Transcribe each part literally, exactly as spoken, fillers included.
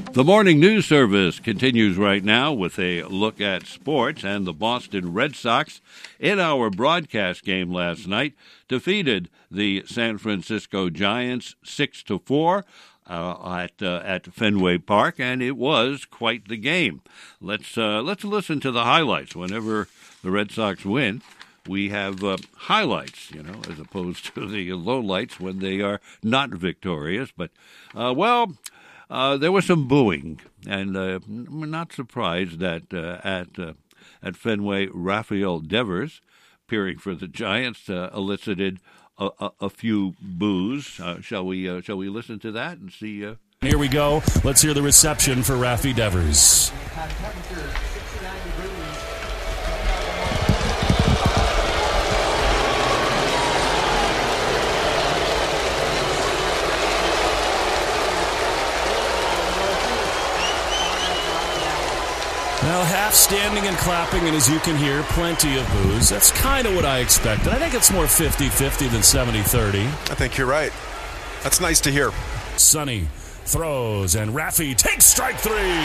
The morning news service continues right now with a look at sports, and the Boston Red Sox, in our broadcast game last night, defeated the San Francisco Giants six to four uh, at uh, at Fenway Park, and it was quite the game. Let's uh, let's listen to the highlights. Whenever the Red Sox win, we have uh, highlights, you know, as opposed to the lowlights when they are not victorious. But uh, well. Uh, there was some booing, and uh, I'm not surprised that uh, at uh, at Fenway, Rafael Devers, appearing for the Giants, uh, elicited a, a, a few boos. Uh, shall we? Uh, shall we listen to that and see? Uh... Here we go. Let's hear the reception for Rafi Devers. Well, half standing and clapping, and as you can hear, plenty of boos. That's kind of what I expected. I think it's more fifty-fifty than seventy thirty. I think you're right. That's nice to hear. Sonny throws, and Rafi takes strike three.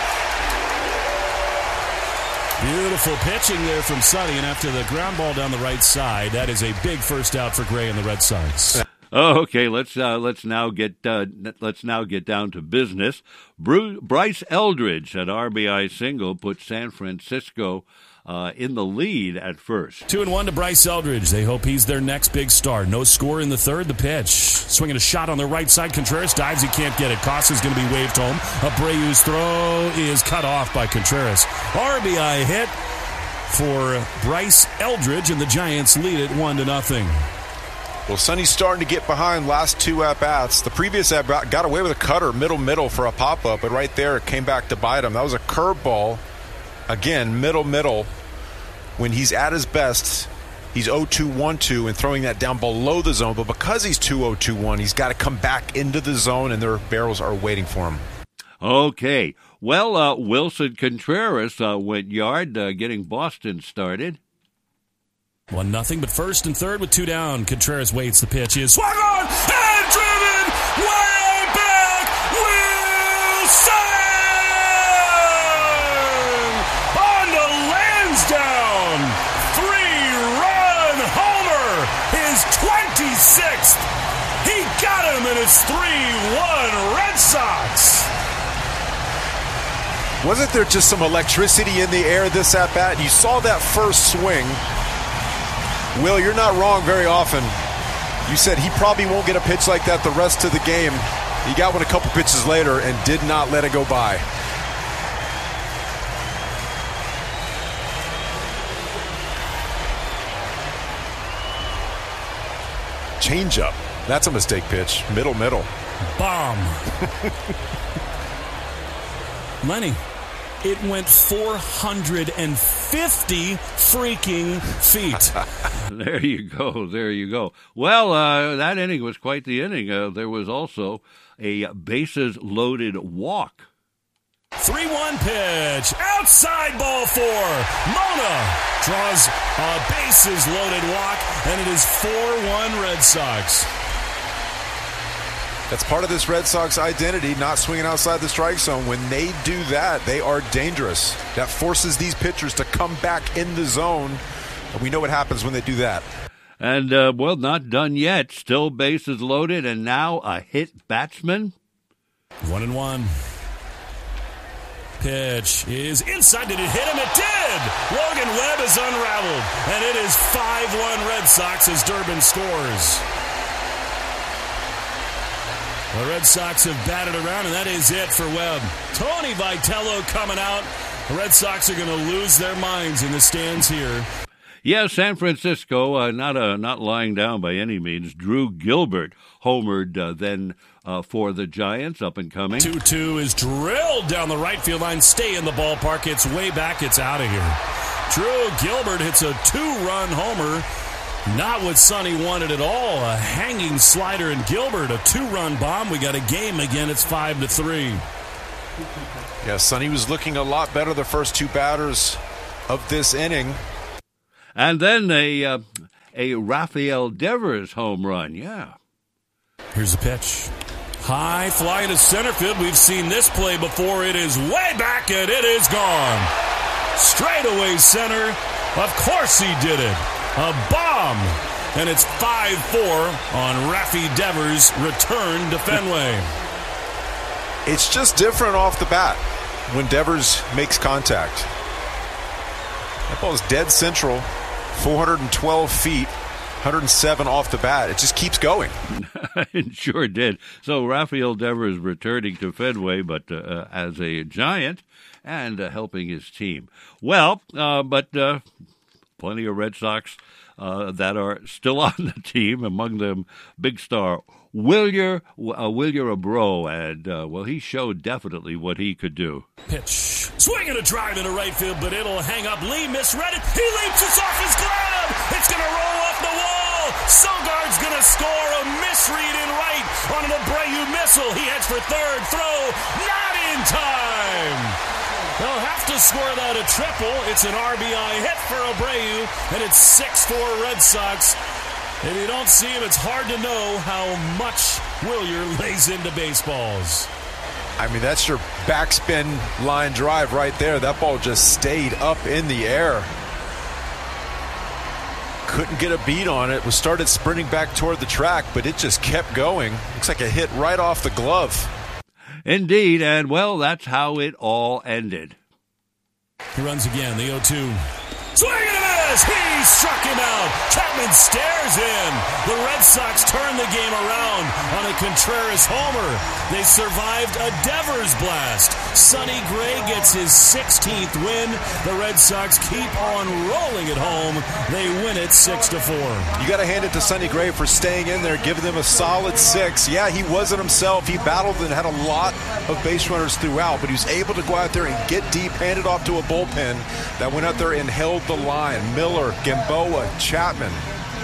Beautiful pitching there from Sonny, and after the ground ball down the right side, that is a big first out for Gray and the Red Sox. Oh, okay. Let's uh, let's now get uh, let's now get down to business. Bruce, Bryce Eldridge, an R B I single, put San Francisco uh, in the lead at first. Two and one to Bryce Eldridge. They hope he's their next big star. No score in the third. The pitch, swinging a shot on the right side. Contreras dives. He can't get it. Costa's going to be waved home. Abreu's throw is cut off by Contreras. R B I hit for Bryce Eldridge, and the Giants lead it one to nothing. Well, Sonny's starting to get behind last two at-bats. The previous at-bat got away with a cutter, middle-middle for a pop-up, but right there it came back to bite him. That was a curveball. Again, middle-middle. When he's at his best, he's oh two one two and throwing that down below the zone. But because he's two oh two one, he's got to come back into the zone, and their barrels are waiting for him. Okay. Well, uh, Wilson Contreras uh, went yard, uh, getting Boston started. One nothing, but first and third with two down. Contreras waits. The pitch is swung on and driven way back. Wilson on to Lansdowne. Three-run homer. His twenty-sixth. He got him, and it's three one Red Sox. Wasn't there just some electricity in the air this at-bat? You saw that first swing. Will, you're not wrong very often. You said he probably won't get a pitch like that the rest of the game. He got one a couple pitches later and did not let it go by. Changeup. That's a mistake pitch. Middle, middle. Bomb. Lenny. It went four hundred fifty freaking feet. There you go. There you go. Well, uh, that inning was quite the inning. Uh, there was also a bases-loaded walk. three one pitch. Outside ball four. Mona draws a bases-loaded walk, and it is four one Red Sox. That's part of this Red Sox identity, not swinging outside the strike zone. When they do that, they are dangerous. That forces these pitchers to come back in the zone, and we know what happens when they do that. And, uh, well, not done yet. Still bases loaded, and now a hit batsman. One and one. Pitch is inside. Did it hit him? It did! Logan Webb is unraveled, and it is five one Red Sox as Durbin scores. The Red Sox have batted around, and that is it for Webb. Tony Vitello coming out. The Red Sox are going to lose their minds in the stands here. Yeah, San Francisco, uh, not uh, not lying down by any means. Drew Gilbert homered uh, then uh, for the Giants, up and coming. two two is drilled down the right field line. Stay in the ballpark. It's way back. It's out of here. Drew Gilbert hits a two-run homer. Not what Sonny wanted at all. A hanging slider, and Gilbert, a two-run bomb. We got a game again. It's five to three. Yeah, Sonny was looking a lot better the first two batters of this inning. And then a uh, a Rafael Devers home run. Yeah. Here's the pitch. High fly to center field. We've seen this play before. It is way back, and it is gone. Straightaway center. Of course he did it. A bomb. And it's five four on Rafi Devers' return to Fenway. It's just different off the bat when Devers makes contact. That ball is dead central, four hundred twelve feet, one hundred seven off the bat. It just keeps going. It sure did. So Rafael Devers returning to Fenway, but uh, as a Giant and uh, helping his team. Well, uh, but uh, plenty of Red Sox uh, that are still on the team, among them big star Wilyer, uh, Wilyer Abro, and, uh, well, he showed definitely what he could do. Pitch. Swinging a drive into right field, but it'll hang up. Lee misread it. He leaps it off his glove. It's going to roll off the wall. Sogard's going to score a misread in right on an Abreu missile. He heads for third. Throw. Not in time. They'll have to score that a triple. It's an R B I hit for Abreu, and it's six four Red Sox. If you don't see him, it's hard to know how much Wilyer lays into baseballs. I mean, that's your backspin line drive right there. That ball just stayed up in the air. Couldn't get a beat on it. Was started sprinting back toward the track, but it just kept going. Looks like a hit right off the glove. Indeed, and, well, that's how it all ended. He runs again, the oh two. Swing and a miss! He struck him out. Chapman stares in. The Red Sox turn the game around on a Contreras homer. They survived a Devers blast. Sonny Gray gets his sixteenth win. The Red Sox keep on rolling at home. They win it six to four. You got to hand it to Sonny Gray for staying in there, giving them a solid six. Yeah, he wasn't himself. He battled and had a lot of base runners throughout, but he was able to go out there and get deep, hand it off to a bullpen that went out there and held the line. Miller, Gamboa, Chapman.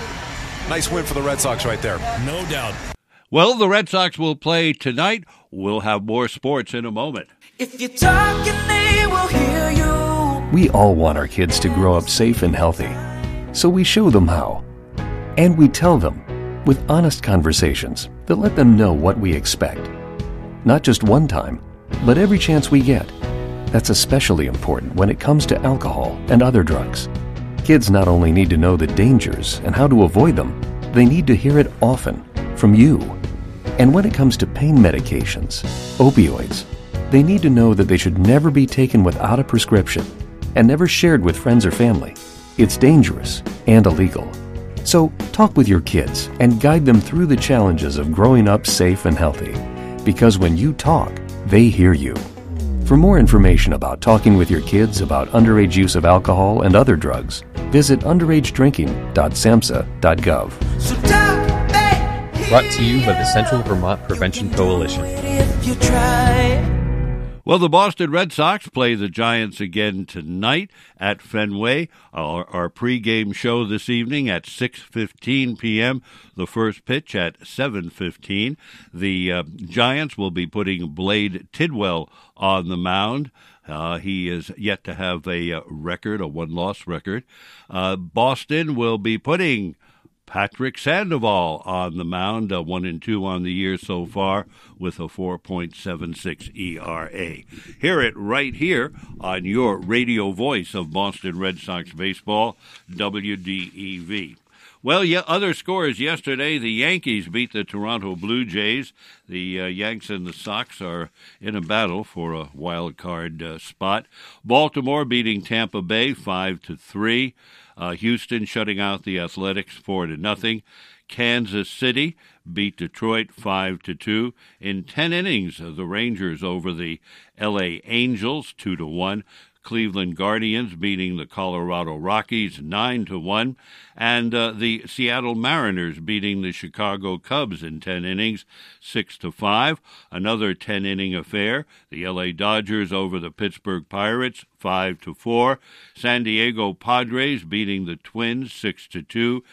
Nice win for the Red Sox right there. No doubt. Well, the Red Sox will play tonight. We'll have more sports in a moment. If you're talking, they will hear you. We all want our kids to grow up safe and healthy, so we show them how. And we tell them with honest conversations that let them know what we expect. Not just one time, but every chance we get. That's especially important when it comes to alcohol and other drugs. Kids not only need to know the dangers and how to avoid them, they need to hear it often from you. And when it comes to pain medications, opioids, they need to know that they should never be taken without a prescription and never shared with friends or family. It's dangerous and illegal. So talk with your kids and guide them through the challenges of growing up safe and healthy. Because when you talk, they hear you. For more information about talking with your kids about underage use of alcohol and other drugs, visit underage drinking dot samhsa dot gov. So talk, hey, Brought to you by the Central Vermont Prevention Coalition. if you try. Well, the Boston Red Sox play the Giants again tonight at Fenway. Our, our pregame show this evening at six fifteen p.m., the first pitch at seven fifteen. The uh, Giants will be putting Blade Tidwell on the mound. Uh, he is yet to have a uh, record, a one-loss record. Uh, Boston will be putting Patrick Sandoval on the mound, uh, one and two on the year so far with a four point seven six E R A. Hear it right here on your radio voice of Boston Red Sox baseball, W D E V. Well, yeah, other scores yesterday. The Yankees beat the Toronto Blue Jays. The uh, Yanks and the Sox are in a battle for a wild card uh, spot. Baltimore beating Tampa Bay five to three. Uh, Houston shutting out the Athletics four to nothing. Kansas City beat Detroit five to two. In ten innings, the Rangers over the L A Angels two to one. Cleveland Guardians beating the Colorado Rockies nine to one, and uh, the Seattle Mariners beating the Chicago Cubs in ten innings six to five. Another ten-inning affair, the L A Dodgers over the Pittsburgh Pirates five to four. San Diego Padres beating the Twins six to two.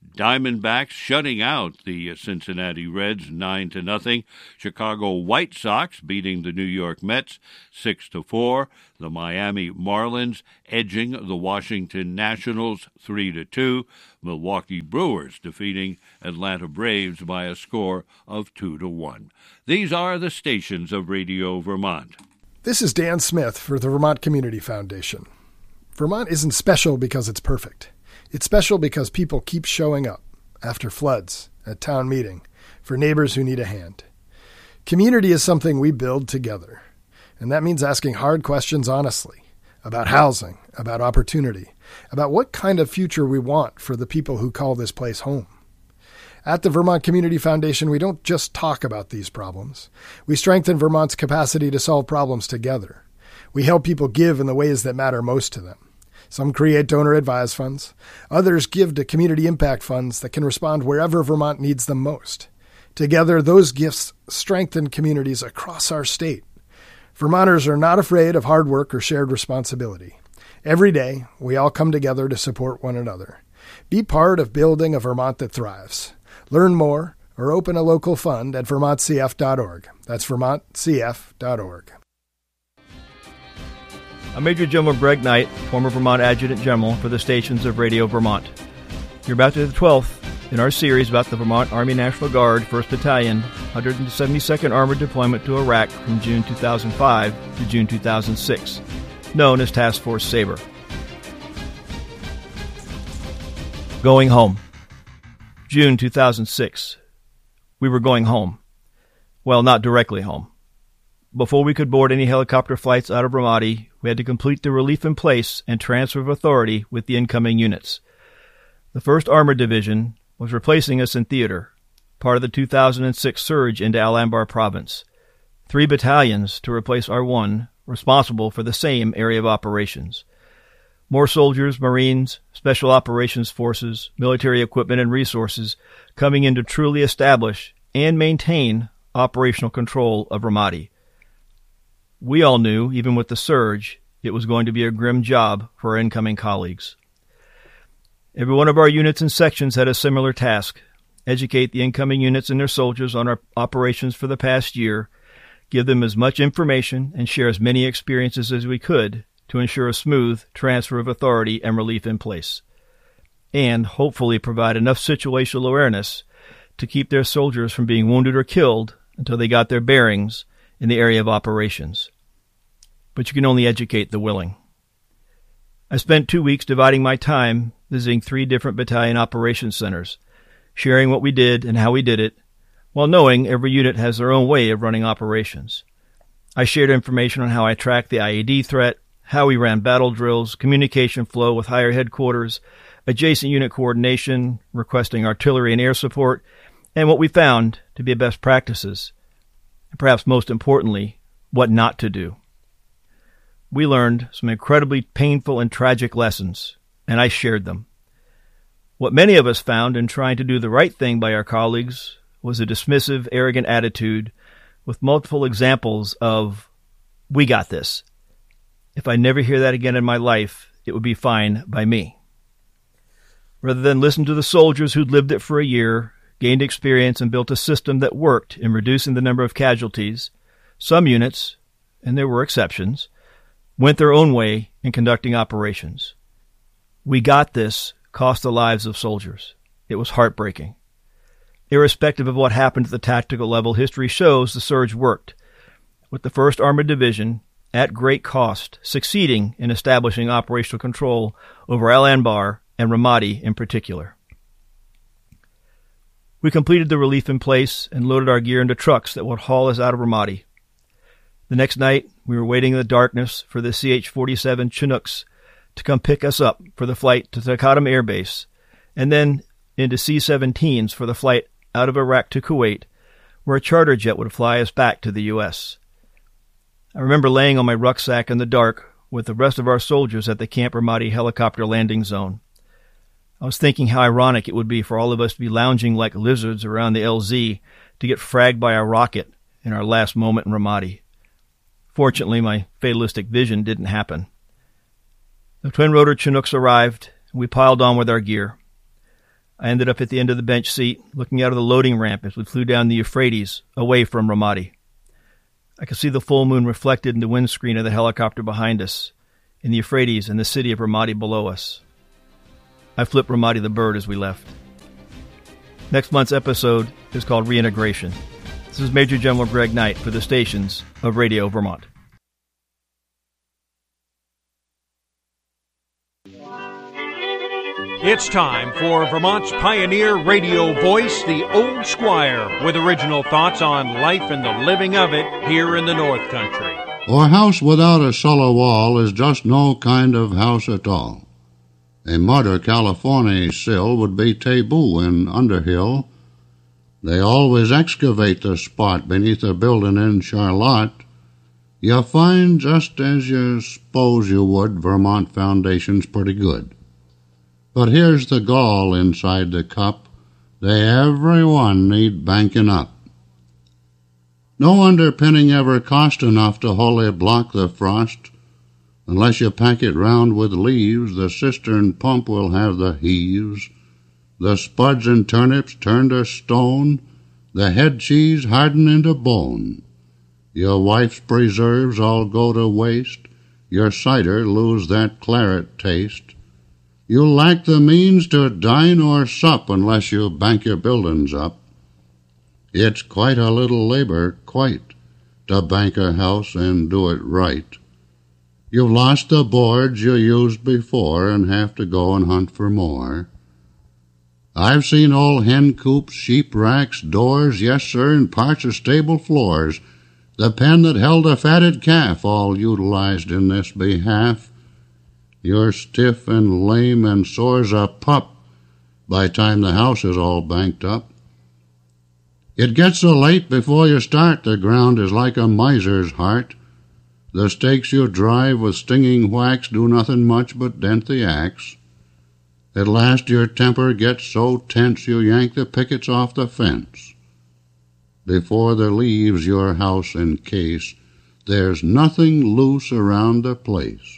Diamondbacks shutting out the Cincinnati Reds nine to nothing. Chicago White Sox beating the New York Mets six to four. The Miami Marlins edging the Washington Nationals three to two. Milwaukee Brewers defeating Atlanta Braves by a score of two to one. These are the stations of Radio Vermont. This is Dan Smith for the Vermont Community Foundation. Vermont isn't special because it's perfect. It's special because people keep showing up after floods, at town meeting, for neighbors who need a hand. Community is something we build together, and that means asking hard questions honestly about housing, about opportunity, about what kind of future we want for the people who call this place home. At the Vermont Community Foundation, we don't just talk about these problems. We strengthen Vermont's capacity to solve problems together. We help people give in the ways that matter most to them. Some create donor-advised funds. Others give to community impact funds that can respond wherever Vermont needs them most. Together, those gifts strengthen communities across our state. Vermonters are not afraid of hard work or shared responsibility. Every day, we all come together to support one another. Be part of building a Vermont that thrives. Learn more or open a local fund at vermont c f dot org. That's vermont c f dot org. I'm Major General Greg Knight, former Vermont Adjutant General for the stations of Radio Vermont. You're about to the twelfth in our series about the Vermont Army National Guard, first Battalion, one hundred seventy-second Armored Deployment to Iraq from June two thousand five to June two thousand six, known as Task Force Sabre. Going home. June two thousand six. We were going home. Well, not directly home. Before we could board any helicopter flights out of Ramadi, we had to complete the relief in place and transfer of authority with the incoming units. The first Armored Division was replacing us in theater, part of the two thousand six surge into Al-Anbar province. Three battalions to replace our one, responsible for the same area of operations. More soldiers, Marines, Special Operations Forces, military equipment and resources coming in to truly establish and maintain operational control of Ramadi. We all knew, even with the surge, it was going to be a grim job for our incoming colleagues. Every one of our units and sections had a similar task: educate the incoming units and their soldiers on our operations for the past year, give them as much information, and share as many experiences as we could to ensure a smooth transfer of authority and relief in place, and hopefully provide enough situational awareness to keep their soldiers from being wounded or killed until they got their bearings in the area of operations. But you can only educate the willing. I spent two weeks dividing my time visiting three different battalion operations centers, sharing what we did and how we did it, while knowing every unit has their own way of running operations. I shared information on how I tracked the I E D threat, how we ran battle drills, communication flow with higher headquarters, adjacent unit coordination, requesting artillery and air support, and what we found to be best practices, and perhaps most importantly, what not to do. We learned some incredibly painful and tragic lessons, and I shared them. What many of us found in trying to do the right thing by our colleagues was a dismissive, arrogant attitude with multiple examples of, "We got this. If I never hear that again in my life, it would be fine by me." Rather than listen to the soldiers who'd lived it for a year, gained experience, and built a system that worked in reducing the number of casualties, some units, and there were exceptions, went their own way in conducting operations. "We got this" cost the lives of soldiers. It was heartbreaking. Irrespective of what happened at the tactical level, history shows the surge worked, with the first Armored Division, at great cost, succeeding in establishing operational control over Al-Anbar and Ramadi in particular. We completed the relief in place and loaded our gear into trucks that would haul us out of Ramadi. The next night, we were waiting in the darkness for the C H forty-seven Chinooks to come pick us up for the flight to Taqadum Air Base, and then into C seventeens for the flight out of Iraq to Kuwait, where a charter jet would fly us back to the U S. I remember laying on my rucksack in the dark with the rest of our soldiers at the Camp Ramadi helicopter landing zone. I was thinking how ironic it would be for all of us to be lounging like lizards around the L Z to get fragged by a rocket in our last moment in Ramadi. Fortunately, my fatalistic vision didn't happen. The twin-rotor Chinooks arrived, and we piled on with our gear. I ended up at the end of the bench seat, looking out of the loading ramp as we flew down the Euphrates, away from Ramadi. I could see the full moon reflected in the windscreen of the helicopter behind us, in the Euphrates and the city of Ramadi below us. I flipped Ramadi the bird as we left. Next month's episode is called Reintegration. This is Major General Greg Knight for the stations of Radio Vermont. It's time for Vermont's pioneer radio voice, the Old Squire, with original thoughts on life and the living of it here in the North Country. A house without a cellar wall is just no kind of house at all. A mud or California sill would be taboo in Underhill. They always excavate the spot beneath a building in Charlotte. You find, just as you suppose you would, Vermont Foundation's pretty good. But here's the gall inside the cup. They everyone need banking up. No underpinning ever cost enough to wholly block the frost. Unless you pack it round with leaves, the cistern pump will have the heaves. The spuds and turnips turn to stone, the head cheese harden into bone. Your wife's preserves all go to waste, your cider lose that claret taste. You'll lack the means to dine or sup unless you bank your buildings up. It's quite a little labor, quite, to bank a house and do it right. You've lost the boards you used before and have to go and hunt for more. I've seen old hen coops, sheep racks, doors, yes, sir, and parts of stable floors. The pen that held a fatted calf all utilized in this behalf. You're stiff and lame and sore as a pup by time the house is all banked up. It gets so late before you start, the ground is like a miser's heart. The stakes you drive with stinging whacks do nothing much but dent the axe. At last your temper gets so tense you yank the pickets off the fence. Before there leaves your house in case, there's nothing loose around the place.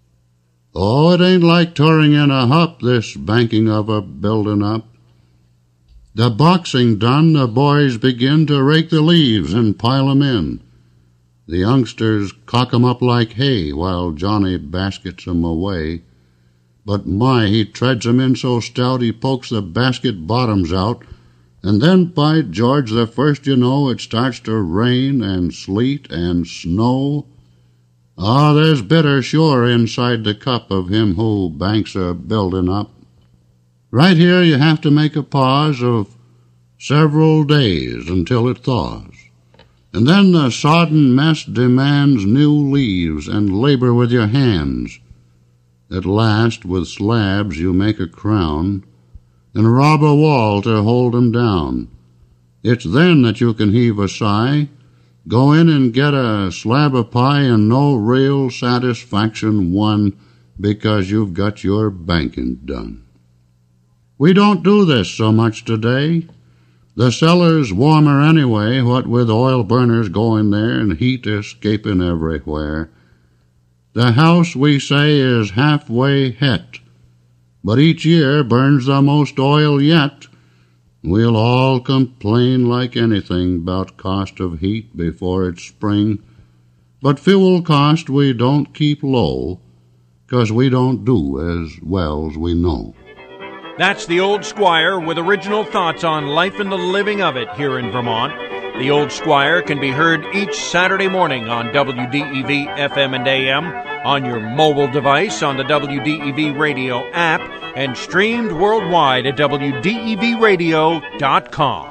Oh, it ain't like touring in a hup, this banking of a building up. The boxing done, the boys begin to rake the leaves and pile 'em in. The youngsters cock 'em up like hay while Johnny baskets 'em away. But my, he treads 'em in so stout he pokes the basket bottoms out, and then, by George, the first you know, it starts to rain and sleet and snow. Ah, there's bitter sure inside the cup of him who banks a building up. Right here you have to make a pause of several days until it thaws. And then the sodden mess demands new leaves and labor with your hands. At last, with slabs you make a crown and rob a wall to hold 'em down. It's then that you can heave a sigh, go in and get a slab of pie and no real satisfaction won because you've got your banking done. We don't do this so much today. The cellar's warmer anyway, what with oil burners going there and heat escaping everywhere. The house, we say, is halfway het, but each year burns the most oil yet. We'll all complain like anything about cost of heat before it's spring, but fuel cost we don't keep low, 'cause we don't do as well as we know. That's the Old Squire with original thoughts on life and the living of it here in Vermont. The Old Squire can be heard each Saturday morning on W D E V F M and A M, on your mobile device, on the W D E V Radio app, and streamed worldwide at W D E V radio dot com.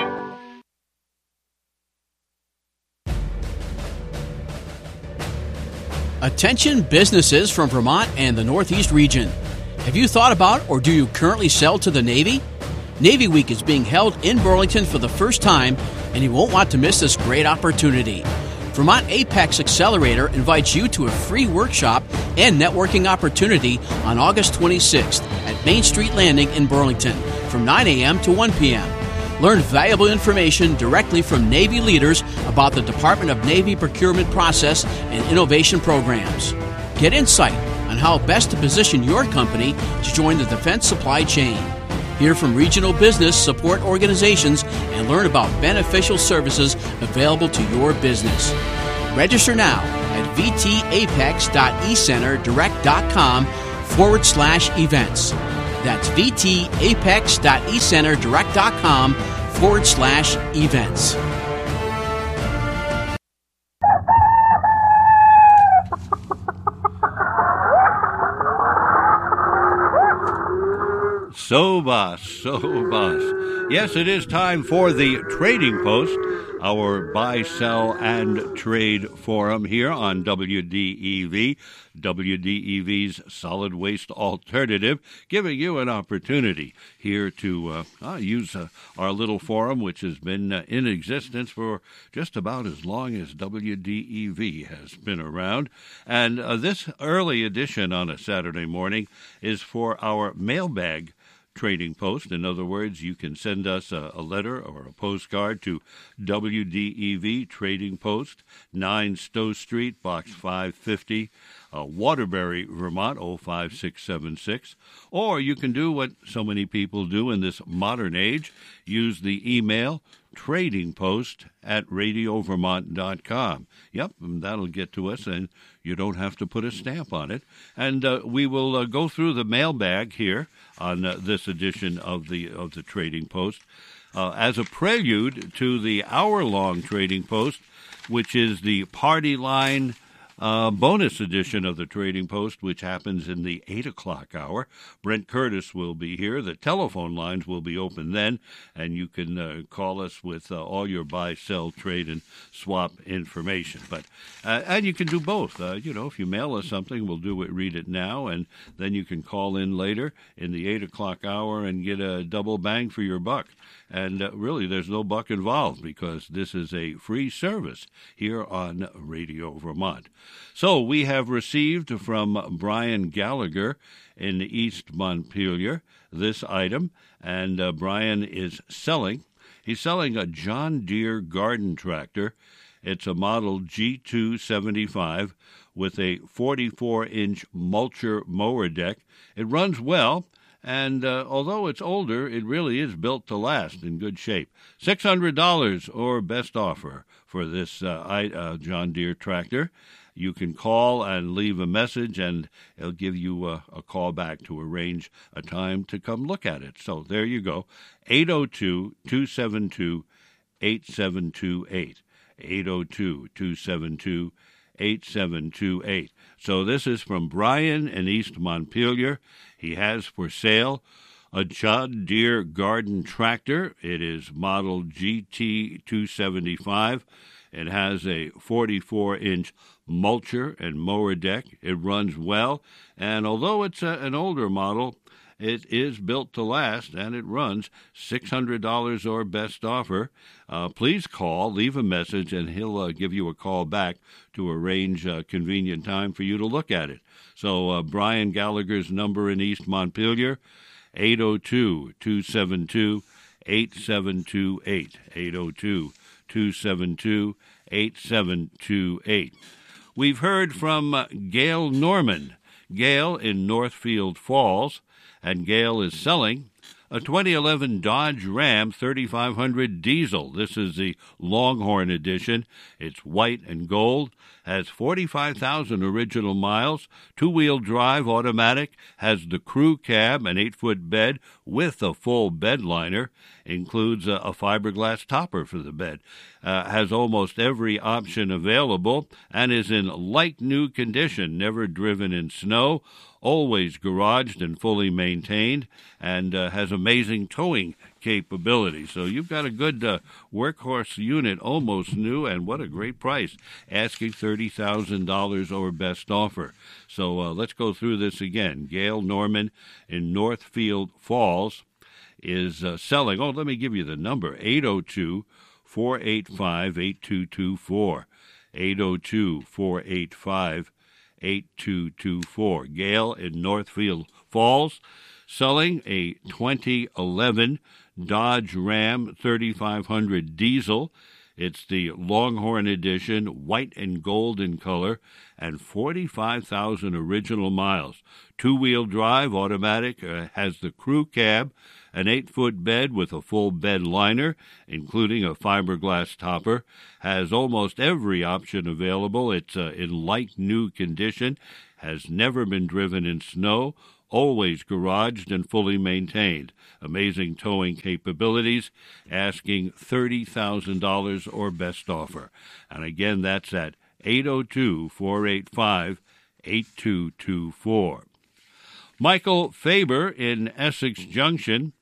Attention businesses from Vermont and the Northeast region. Have you thought about or do you currently sell to the Navy? Navy Week is being held in Burlington for the first time, and you won't want to miss this great opportunity. Vermont Apex Accelerator invites you to a free workshop and networking opportunity on August twenty-sixth at Main Street Landing in Burlington from nine a.m. to one p.m. Learn valuable information directly from Navy leaders about the Department of Navy procurement process and innovation programs. Get insight on how best to position your company to join the defense supply chain. hear from regional business support organizations, and learn about beneficial services available to your business. Register now at vtapex.ecenterdirect.com forward slash events. That's vtapex.ecenterdirect.com forward slash events. So, boss, so, boss. Yes, it is time for the Trading Post, our buy, sell, and trade forum here on W D E V, W D E V's solid waste alternative, giving you an opportunity here to uh, uh, use uh, our little forum, which has been uh, in existence for just about as long as W D E V has been around. And uh, this early edition on a Saturday morning is for our mailbag Trading Post. In other words, you can send us a, a letter or a postcard to W D E V Trading Post, nine Stowe Street, Box five fifty, uh, Waterbury, Vermont, oh five six seven six. Or you can do what so many people do in this modern age, use the email tradingpost at radio vermont dot com. Yep, that'll get to us, and you don't have to put a stamp on it. And uh, we will uh, go through the mailbag here on uh, this edition of the of the Trading Post uh, as a prelude to the hour-long Trading Post, which is the Party Line Uh, bonus edition of the Trading Post, which happens in the eight o'clock hour. Brent Curtis will be here. The telephone lines will be open then, and you can uh, call us with uh, all your buy, sell, trade, and swap information. But uh, and you can do both. Uh, you know, if you mail us something, we'll do it, read it now, and then you can call in later in the eight o'clock hour and get a double bang for your buck. And uh, really, there's no buck involved because this is a free service here on Radio Vermont. So we have received from Brian Gallagher in East Montpelier this item, and uh, Brian is selling. He's selling a John Deere garden tractor. It's a model G two seventy-five with a forty-four inch mulcher mower deck. It runs well. And uh, although it's older, it really is built to last, in good shape. six hundred dollars or best offer for this uh, I, uh, John Deere tractor. You can call and leave a message, and it'll give you a, a call back to arrange a time to come look at it. So there you go, eight oh two, two seven two, eight seven two eight, eight oh two, two seven two, eight seven two eight. So this is from Brian in East Montpelier. He has for sale a John Deere garden tractor. It is model G T two seventy-five. It has a forty-four inch mulcher and mower deck. It runs well, and although it's a, an older model, it is built to last, and it runs six hundred dollars or best offer. Uh, please call, leave a message, and he'll uh, give you a call back to arrange a convenient time for you to look at it. So uh, Brian Gallagher's number in East Montpelier, eight oh two, two seven two, eight seven two eight, eight oh two, two seven two, eight seven two eight. We've heard from uh, Gail Norman. Gail in Northfield Falls, and Gail is selling a twenty eleven Dodge Ram thirty-five hundred diesel. This is the Longhorn edition. It's white and gold, has forty-five thousand original miles, two-wheel drive automatic, has the crew cab, an eight-foot bed with a full bed liner, includes a, a fiberglass topper for the bed, uh, has almost every option available, and is in like-new condition, never driven in snow, always garaged and fully maintained, and uh, has amazing towing capability. So you've got a good uh, workhorse unit, almost new, and what a great price, asking thirty thousand dollars or best offer. So uh, let's go through this again. Gail Norman in Northfield Falls is uh, selling, oh, let me give you the number, eight oh two, four eight five, eight two two four, eight oh two, four eight five, eight two two four. Gail in Northfield Falls, selling a twenty eleven Dodge Ram thirty-five hundred diesel. It's the Longhorn edition, white and gold in color, and forty-five thousand original miles. Two-wheel drive, automatic, uh, has the crew cab, An eight-foot bed with a full bed liner, including a fiberglass topper, has almost every option available. It's uh, in like new condition, has never been driven in snow, always garaged and fully maintained. Amazing towing capabilities, asking thirty thousand dollars or best offer. And again, that's at eight oh two, four eight five, eight two two four. Michael Faber in Essex Junction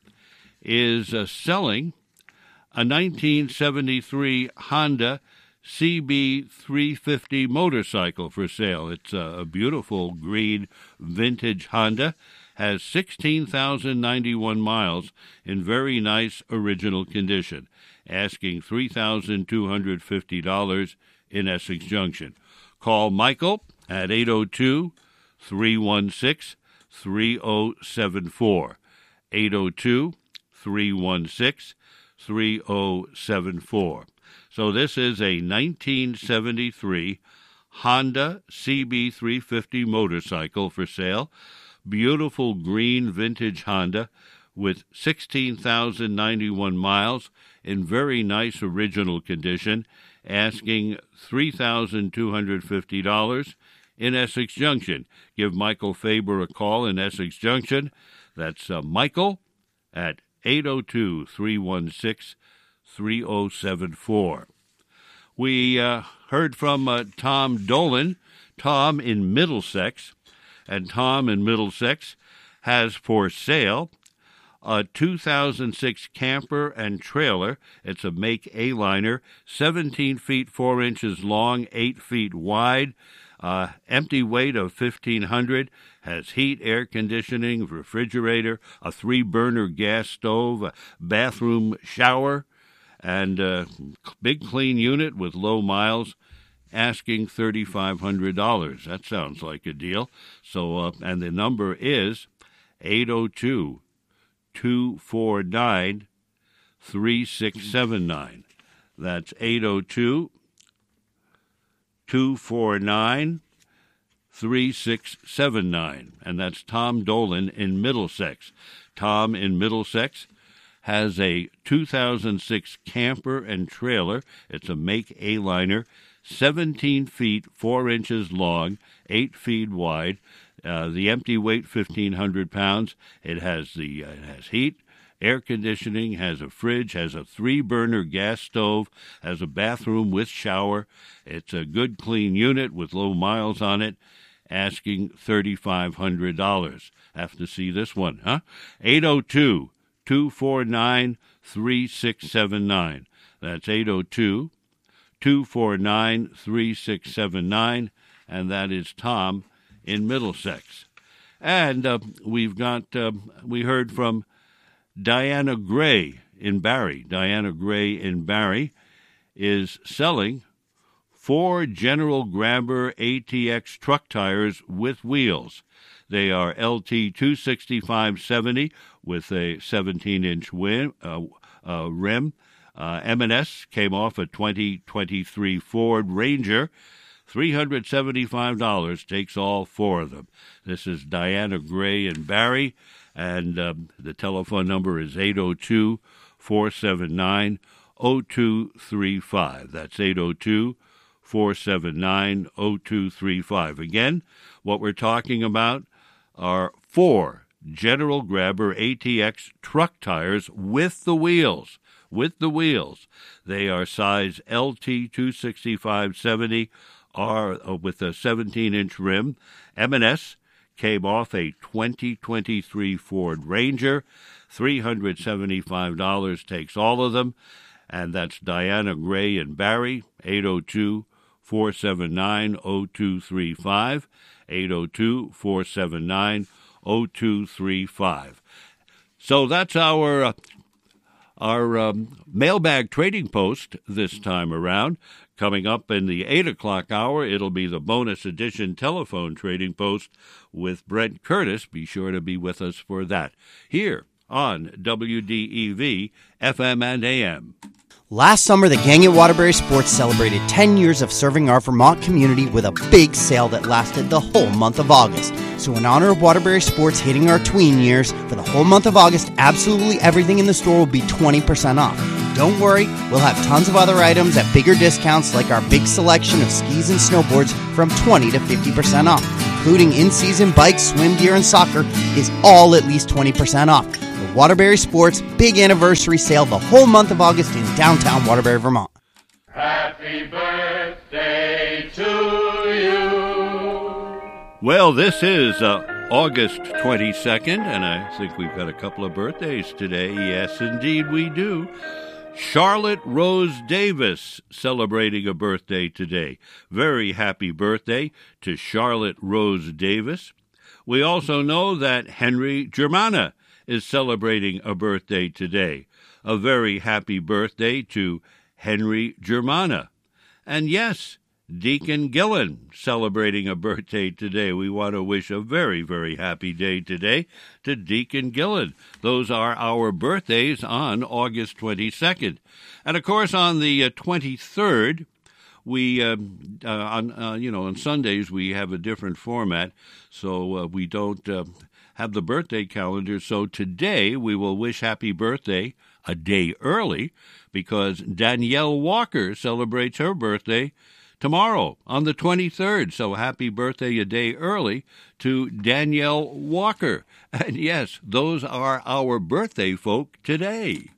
is uh, selling a nineteen seventy-three Honda C B three fifty motorcycle for sale. It's a, a beautiful green vintage Honda, has sixteen thousand ninety-one miles in very nice original condition, asking three thousand two hundred fifty dollars in Essex Junction. Call Michael at eight oh two, three one six, three oh seven four, eight oh two, three one six, three oh seven four. So this is a nineteen seventy-three Honda C B three fifty motorcycle for sale. Beautiful green vintage Honda with sixteen thousand ninety-one miles in very nice original condition, asking three thousand two hundred fifty dollars in Essex Junction. Give Michael Faber a call in Essex Junction. That's uh, Michael at eight oh two, three one six, three oh seven four. We uh, heard from uh, Tom Dolan, Tom in Middlesex, and Tom in Middlesex has for sale a two thousand six camper and trailer. It's a make A-liner, seventeen feet four inches long, eight feet wide, uh, empty weight of fifteen hundred, has heat, air conditioning, refrigerator, a three-burner gas stove, a bathroom shower, and a big clean unit with low miles, asking three thousand five hundred dollars. That sounds like a deal. So, uh, and the number is eight oh two, two four nine, three six seven nine. That's eight oh two, two four nine, three six seven nine. And that's Tom Dolan in Middlesex. Tom in Middlesex has a two thousand six camper and trailer. It's a make A-liner, seventeen feet, four inches long, eight feet wide. Uh, the empty weight, fifteen hundred pounds. It has the uh, it has heat, air conditioning, has a fridge, has a three-burner gas stove, has a bathroom with shower. It's a good, clean unit with low miles on it, asking three thousand five hundred dollars. Have to see this one, huh? eight oh two, two four nine, three six seven nine. That's eight oh two, two four nine, three six seven nine, and that is Tom in Middlesex. And uh, we've got, uh, we heard from Diana Gray in Barry. Diana Gray in Barry is selling four General Grabber A T X truck tires with wheels. They are L T two sixty-five seventy with a seventeen-inch win, uh, uh, rim. Uh, M and S came off a twenty twenty-three Ford Ranger. three hundred seventy-five dollars takes all four of them. This is Diana Gray in Barry, and um, the telephone number is eight oh two, four seven nine, oh two three five. That's eight oh two, four seven nine, oh two three five. Again, what we're talking about are four General Grabber A T X truck tires with the wheels. With the wheels. They are size L T two sixty-five seventy, are uh, with a seventeen-inch rim. M and S came off a twenty twenty-three Ford Ranger. three hundred seventy-five dollars takes all of them. And that's Diana Gray in Barry, eight oh two, four seven nine, oh two three five, eight oh two, four seven nine, oh two three five. So that's our uh, our um, mailbag trading post this time around. Coming up in the eight o'clock hour, it'll be the bonus edition telephone trading post with Brent Curtis. Be sure to be with us for that here on W D E V F M and A M. Last summer, the gang at Waterbury Sports celebrated ten years of serving our Vermont community with a big sale that lasted the whole month of August. So in honor of Waterbury Sports hitting our tween years, for the whole month of August, absolutely everything in the store will be twenty percent off. Don't worry, we'll have tons of other items at bigger discounts, like our big selection of skis and snowboards from twenty to fifty percent off, including in-season bikes, swim gear, and soccer is all at least twenty percent off. The Waterbury Sports Big Anniversary Sale the whole month of August in downtown Waterbury, Vermont. Happy birthday to you. Well, this is uh, August twenty-second, and I think we've got a couple of birthdays today. Yes, indeed we do. Charlotte Rose Davis celebrating a birthday today. Very happy birthday to Charlotte Rose Davis. We also know that Henry Germana is celebrating a birthday today. A very happy birthday to Henry Germana. And yes, Deacon Gillen celebrating a birthday today. We want to wish a very, very happy day today to Deacon Gillen. Those are our birthdays on August twenty-second. And of course, on the uh, twenty-third, we, uh, uh, on uh, you know, on Sundays we have a different format, so uh, we don't uh, have the birthday calendar. So today we will wish happy birthday a day early because Danielle Walker celebrates her birthday tomorrow on the twenty-third. So happy birthday a day early to Danielle Walker. And yes, those are our birthday folk today.